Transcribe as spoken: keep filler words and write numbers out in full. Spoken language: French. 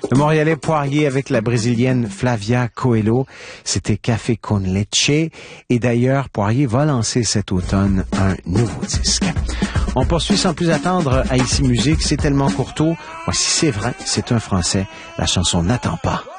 Le Montréalais Poirier avec la Brésilienne Flavia Coelho, c'était Café con Leche. Et d'ailleurs, Poirier va lancer cet automne un nouveau disque. On poursuit sans plus attendre à Ici Musique, c'est tellement courto. Voici C'est vrai, c'est un Français. La chanson N'attend pas.